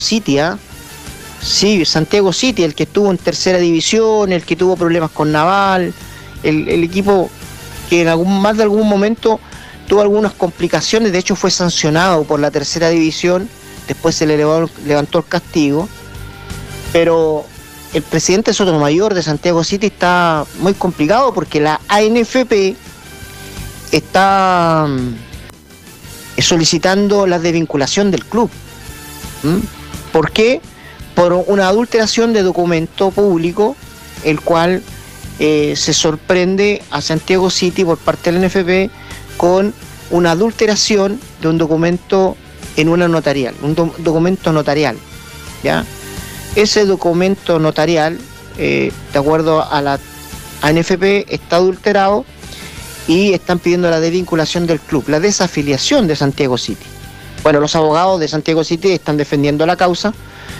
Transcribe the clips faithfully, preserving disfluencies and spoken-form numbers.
City, ¿ah? ¿eh? Sí, Santiago City, el que estuvo en tercera división, el que tuvo problemas con Naval, el, el equipo que en algún, más de algún momento tuvo algunas complicaciones, de hecho fue sancionado por la tercera división, después se le levantó, levantó el castigo, pero el presidente Sotomayor de Santiago City está muy complicado porque la A N F P está solicitando la desvinculación del club. ¿Mm? ¿Por qué? Por una adulteración de documento público, el cual eh, se sorprende a Santiago City por parte de la A N F P con una adulteración de un documento en una notarial, un do- documento notarial, ¿ya? Ese documento notarial, eh, de acuerdo a la A N F P, está adulterado y están pidiendo la desvinculación del club, la desafiliación de Santiago City. Bueno, los abogados de Santiago City están defendiendo la causa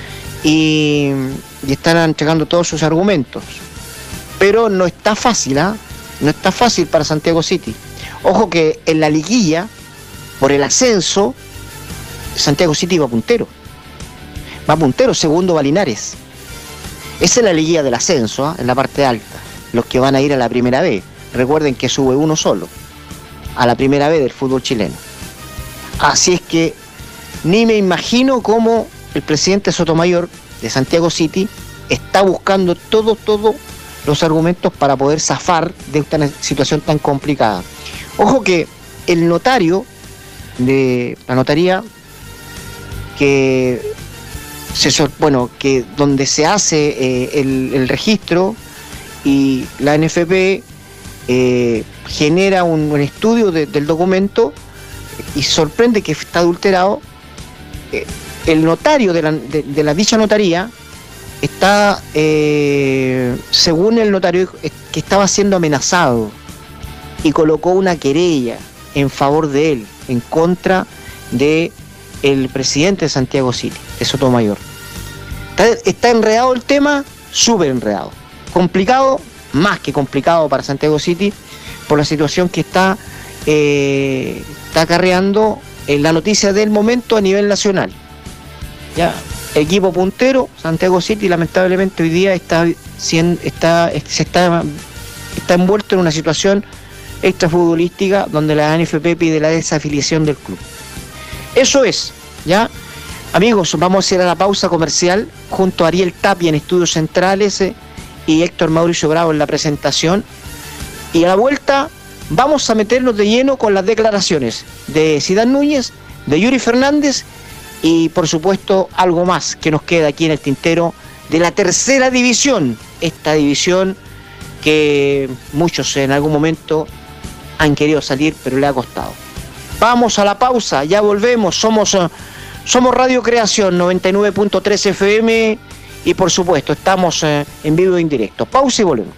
y, y están entregando todos sus argumentos. Pero no está fácil, ¿ah? ¿eh? No está fácil para Santiago City. Ojo que en la liguilla, por el ascenso, Santiago City va puntero. Va puntero, segundo va Linares. Esa es la liguilla del ascenso, ¿eh? En la parte alta. Los que van a ir a la primera B. Recuerden que sube uno solo a la primera B del fútbol chileno. Así es que ni me imagino cómo el presidente Sotomayor de Santiago City está buscando todo, todo los argumentos para poder zafar de esta situación tan complicada. Ojo que el notario de la notaría que se, bueno, que donde se hace eh, el, el registro y la A N F P eh, genera un, un estudio de, del documento y sorprende que está adulterado. Eh, el notario de la, de, de la dicha notaría está, eh, según el notario, que estaba siendo amenazado y colocó una querella en favor de él, en contra de el presidente de Santiago City, de Sotomayor. Está, está enredado el tema, súper enredado. Complicado, más que complicado para Santiago City, por la situación que está, eh, está acarreando en la noticia del momento a nivel nacional. Ya, equipo puntero, Santiago City, lamentablemente hoy día está, está, se está, está envuelto en una situación extrafutbolística donde la A N F P pide la desafiliación del club. Eso es, ¿ya? Amigos, vamos a ir a la pausa comercial junto a Ariel Tapia en Estudios Centrales eh, y Héctor Mauricio Bravo en la presentación. Y a la vuelta vamos a meternos de lleno con las declaraciones de Zidane Núñez, de Yuri Fernández y por supuesto algo más que nos queda aquí en el tintero de la tercera división, esta división que muchos en algún momento han querido salir pero le ha costado. Vamos a la pausa, ya volvemos, somos, somos Radio Creación noventa y nueve punto tres F M y por supuesto estamos en vivo e indirecto. Pausa y volvemos.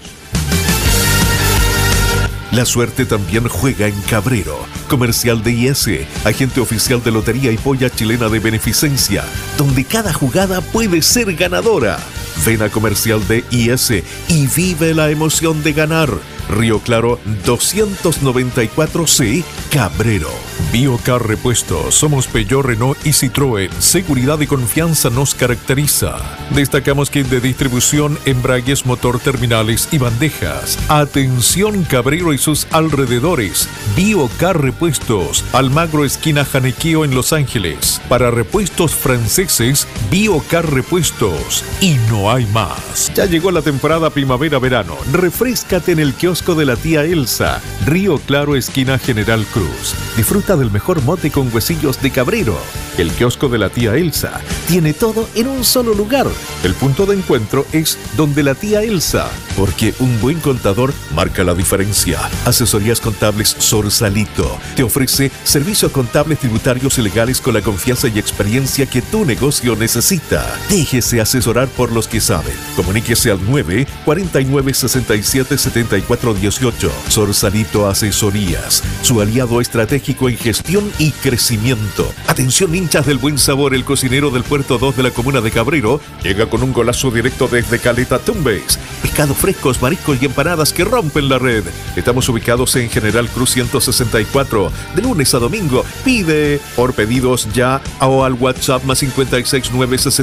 La suerte también juega en Cabrero. Comercial de I S, agente oficial de Lotería y Polla Chilena de Beneficencia, donde cada jugada puede ser ganadora. Ven a Comercial de I S y vive la emoción de ganar. Río Claro doscientos noventa y cuatro C, Cabrero. Biocar Repuestos, somos Peugeot, Renault y Citroën. Seguridad y confianza nos caracteriza. Destacamos que de distribución, embragues, motor, terminales y bandejas. Atención Cabrero y sus alrededores. Biocar Repuestos, Almagro esquina Janequeo en Los Ángeles. Para repuestos franceses, Biocar Repuestos. Y no hay más. Ya llegó la temporada primavera-verano. Refréscate en el kiosco de la tía Elsa, Río Claro esquina General Cruz. Disfruta del mejor mote con huesillos de Cabrero. El kiosco de la tía Elsa tiene todo en un solo lugar. El punto de encuentro es donde la tía Elsa, porque un buen contador marca la diferencia. Asesorías contables Sorsalito te ofrece servicios contables, tributarios y legales con la confianza y experiencia que tu negocio necesita. Déjese asesorar por los que saben. Comuníquese al nueve cuarenta y nueve sesenta y siete setenta y cuatro dieciocho. Sorsalito Asesorías, su aliado estratégico en gestión y crecimiento. Atención hinchas del buen sabor, el cocinero del Puerto dos de la comuna de Cabrero llega con un golazo directo desde Caleta Tumbes. Pescado frescos, mariscos y empanadas que rompen la red. Estamos ubicados en General Cruz ciento sesenta y cuatro, de lunes a domingo. Pide por pedidos ya o al WhatsApp más cincuenta y seis nueve